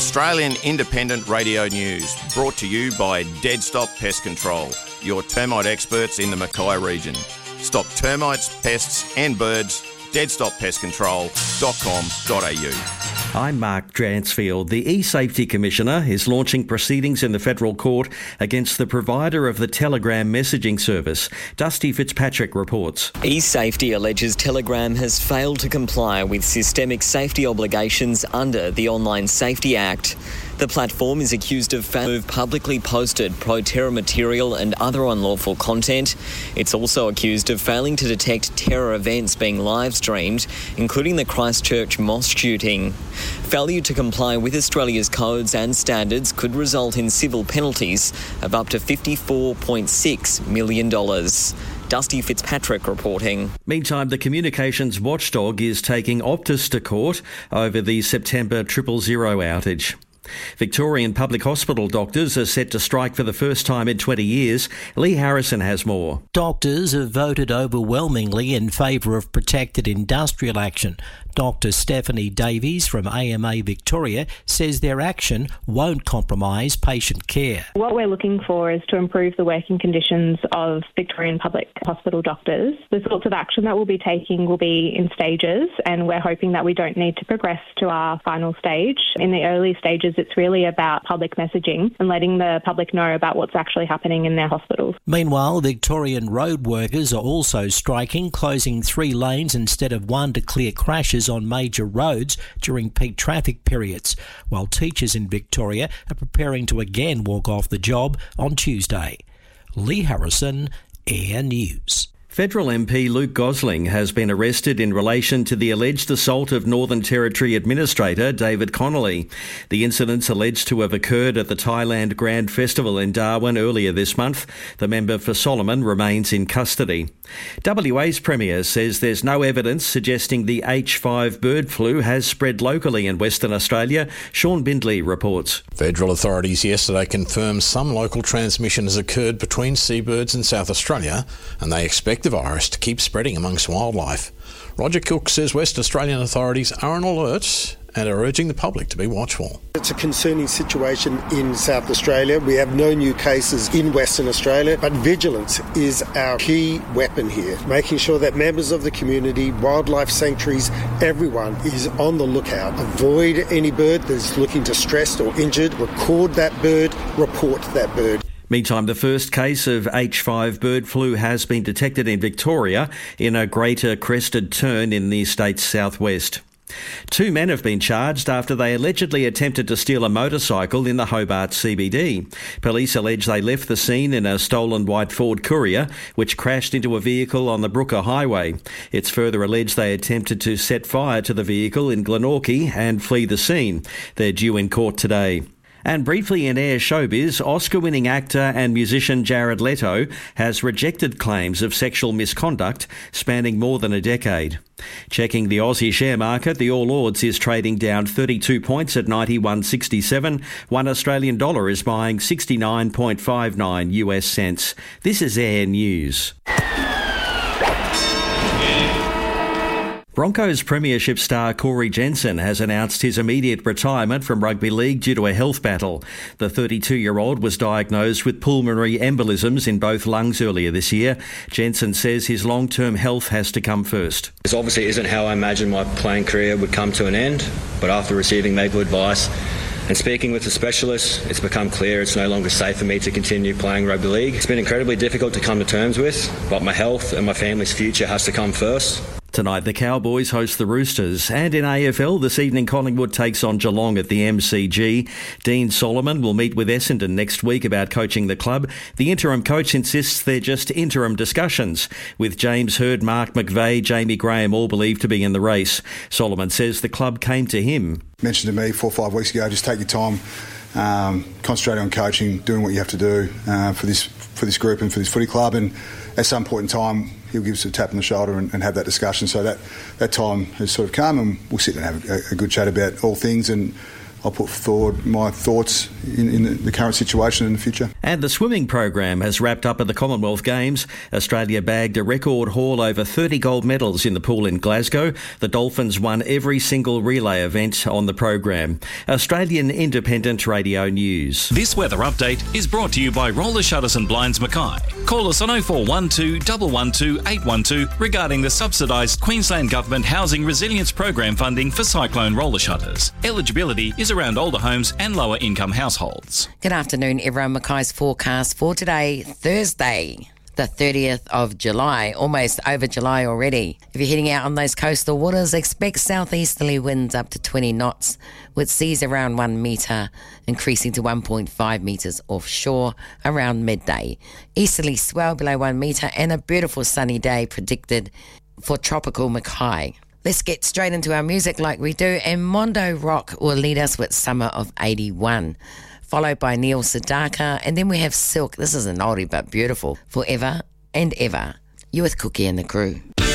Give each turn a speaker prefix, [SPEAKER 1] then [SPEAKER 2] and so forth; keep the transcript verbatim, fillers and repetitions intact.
[SPEAKER 1] Australian Independent Radio News, brought to you by Dead Stop Pest Control, your termite experts in the Mackay region. Stop termites, pests and birds. dead stop pest control dot com dot a u.
[SPEAKER 2] I'm Mark Dransfield. The eSafety Commissioner is launching proceedings in the federal court against the provider of the Telegram messaging service. Dusty Fitzpatrick reports.
[SPEAKER 3] eSafety alleges Telegram has failed to comply with systemic safety obligations under the Online Safety Act. The platform is accused of failing to have publicly posted pro-terror material and other unlawful content. It's also accused of failing to detect terror events being live-streamed, including the Christchurch mosque shooting. Failure to comply with Australia's codes and standards could result in civil penalties of up to fifty-four point six million dollars. Dusty Fitzpatrick reporting.
[SPEAKER 2] Meantime, the communications watchdog is taking Optus to court over the September triple zero outage. Victorian public hospital doctors are set to strike for the first time in twenty years. Lee Harrison has more.
[SPEAKER 4] Doctors have voted overwhelmingly in favour of protected industrial action. Doctor Stephanie Davies from A M A Victoria says their action won't compromise patient care.
[SPEAKER 5] What we're looking for is to improve the working conditions of Victorian public hospital doctors. The sorts of action that we'll be taking will be in stages, and we're hoping that we don't need to progress to our final stage. In the early stages, it's really about public messaging and letting the public know about what's actually happening in their hospitals.
[SPEAKER 4] Meanwhile, Victorian road workers are also striking, closing three lanes instead of one to clear crashes on major roads during peak traffic periods, while teachers in Victoria are preparing to again walk off the job on Tuesday. Lee Harrison, Air News.
[SPEAKER 2] Federal M P Luke Gosling has been arrested in relation to the alleged assault of Northern Territory Administrator David Connolly. The incidents alleged to have occurred at the Thailand Grand Festival in Darwin earlier this month. The member for Solomon remains in custody. W A's Premier says there's no evidence suggesting the H five bird flu has spread locally in Western Australia. Sean Bindley reports.
[SPEAKER 6] Federal authorities yesterday confirmed some local transmission has occurred between seabirds in South Australia, and they expect the virus to keep spreading amongst wildlife. Roger Cook says West Australian authorities are on alert and are urging the public to be watchful.
[SPEAKER 7] It's a concerning situation in South Australia. We have no new cases in Western Australia, but vigilance is our key weapon here, making sure that members of the community, wildlife sanctuaries, everyone is on the lookout. Avoid any bird that's looking distressed or injured. Record that bird, report that bird.
[SPEAKER 2] Meantime, the first case of H five bird flu has been detected in Victoria in a greater crested tern in the state's southwest. Two men have been charged after they allegedly attempted to steal a motorcycle in the Hobart C B D. Police allege they left the scene in a stolen white Ford Courier, which crashed into a vehicle on the Brooker Highway. It's further alleged they attempted to set fire to the vehicle in Glenorchy and flee the scene. They're due in court today. And briefly in Air Showbiz, Oscar-winning actor and musician Jared Leto has rejected claims of sexual misconduct spanning more than a decade. Checking the Aussie share market, the All Ords is trading down thirty-two points at ninety-one sixty-seven. One Australian dollar is buying sixty-nine point five nine U S cents. This is Air News. Broncos premiership star Corey Jensen has announced his immediate retirement from rugby league due to a health battle. The thirty-two-year-old was diagnosed with pulmonary embolisms in both lungs earlier this year. Jensen says his long-term health has to come first.
[SPEAKER 8] This obviously isn't how I imagined my playing career would come to an end, but after receiving medical advice and speaking with the specialists, it's become clear it's no longer safe for me to continue playing rugby league. It's been incredibly difficult to come to terms with, but my health and my family's future has to come first.
[SPEAKER 2] Tonight, the Cowboys host the Roosters. And in A F L, this evening, Collingwood takes on Geelong at the M C G. Dean Solomon will meet with Essendon next week about coaching the club. The interim coach insists they're just interim discussions, with James Hird, Mark McVeigh, Jamie Graham all believed to be in the race. Solomon says the club came to him.
[SPEAKER 9] Mentioned to me four or five weeks ago, just take your time, um, concentrate on coaching, doing what you have to do uh, for this for this group and for this footy club. And at some point in time, he'll give us a tap on the shoulder and, and have that discussion. So that, that time has sort of come, and we'll sit and have a, a good chat about all things. And I'll put forward my thoughts in, in the current situation in the future.
[SPEAKER 2] And the swimming program has wrapped up at the Commonwealth Games. Australia bagged a record haul over thirty gold medals in the pool in Glasgow. The Dolphins won every single relay event on the program. Australian Independent Radio News.
[SPEAKER 10] This weather update is brought to you by Roller Shutters and Blinds Mackay. Call us on oh four one two, one one two, eight one two regarding the subsidised Queensland Government Housing Resilience Program funding for cyclone roller shutters. Eligibility is around older homes and lower income households.
[SPEAKER 11] Good afternoon, everyone. Mackay's forecast for today, Thursday, the thirtieth of July, almost over July already. If you're heading out on those coastal waters, expect southeasterly winds up to twenty knots, with seas around one metre, increasing to one point five metres offshore around midday. Easterly swell below one metre, and a beautiful sunny day predicted for tropical Mackay. Let's get straight into our music like we do, and Mondo Rock will lead us with Summer of eighty-one, followed by Neil Sedaka, and then we have Silk. This is an oldie but beautiful, Forever and Ever. You with Cookie and the crew.